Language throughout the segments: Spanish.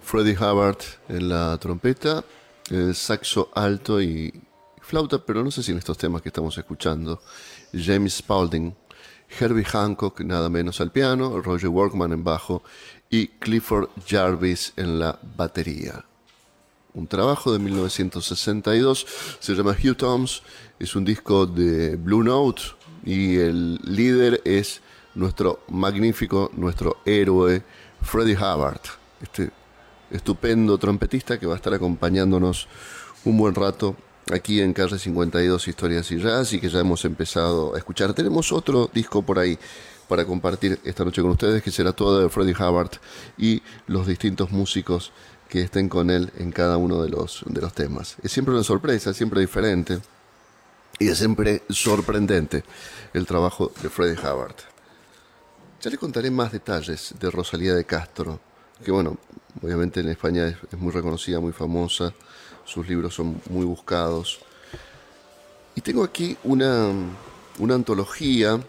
Freddie Hubbard en la trompeta, saxo alto y flauta, pero no sé si en estos temas que estamos escuchando. James Spaulding, Herbie Hancock nada menos al piano, Roger Workman en bajo y Clifford Jarvis en la batería. Un trabajo de 1962, se llama Hugh Toms, es un disco de Blue Note y el líder es nuestro magnífico, nuestro héroe Freddie Hubbard, este estupendo trompetista que va a estar acompañándonos un buen rato aquí en Calle 52 Historias y Jazz, y que ya hemos empezado a escuchar. Tenemos otro disco por ahí para compartir esta noche con ustedes, que será todo de Freddie Hubbard y los distintos músicos que estén con él en cada uno de los temas. Es siempre una sorpresa, siempre diferente y es siempre sorprendente el trabajo de Freddie Hubbard. Ya le contaré más detalles de Rosalía de Castro, que bueno, obviamente en España es muy reconocida, muy famosa, sus libros son muy buscados. Y tengo aquí una antología.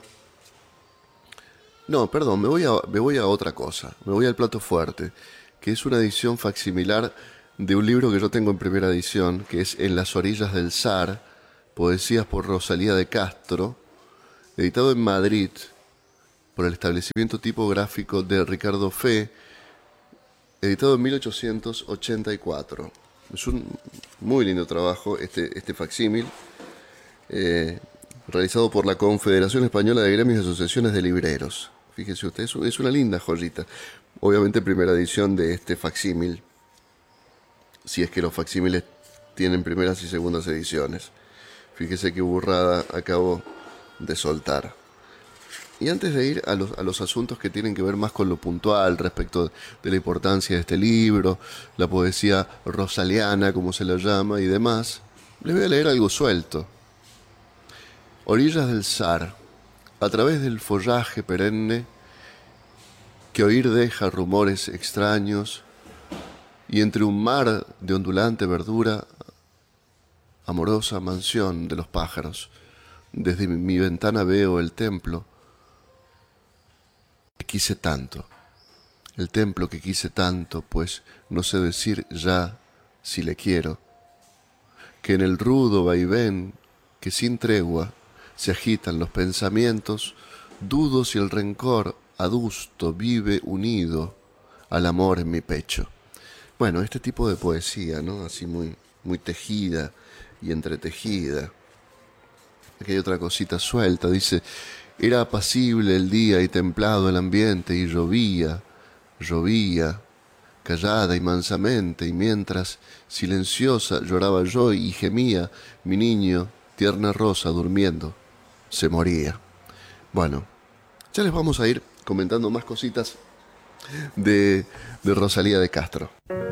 No, perdón, me voy a otra cosa, me voy al plato fuerte, que es una edición facsimilar de un libro que yo tengo en primera edición, que es En las orillas del Sar, poesías por Rosalía de Castro, editado en Madrid por el establecimiento tipográfico de Ricardo Fe, editado en 1884. Es un muy lindo trabajo este facsímil, realizado por la Confederación Española de Gremios y Asociaciones de Libreros. Fíjese usted, es una linda joyita. Obviamente primera edición de este facsímil, si es que los facsímiles tienen primeras y segundas ediciones. Fíjese qué burrada acabo de soltar. Y antes de ir a los asuntos que tienen que ver más con lo puntual respecto de la importancia de este libro, la poesía rosaliana, como se la llama, y demás, les voy a leer algo suelto. Orillas del Sar, a través del follaje perenne, que oír deja rumores extraños, y entre un mar de ondulante verdura, amorosa mansión de los pájaros, desde mi ventana veo el templo que quise tanto, el templo que quise tanto, pues no sé decir ya si le quiero, que en el rudo vaivén que sin tregua se agitan los pensamientos, dudo si el rencor adusto vive unido al amor en mi pecho. Bueno, este tipo de poesía, ¿no? Así muy, muy tejida y entretejida. Aquí hay otra cosita suelta, dice: era apacible el día y templado el ambiente, y llovía, callada y mansamente, y mientras silenciosa lloraba yo y gemía, mi niño, tierna rosa, durmiendo, se moría. Bueno, ya les vamos a ir comentando más cositas de Rosalía de Castro.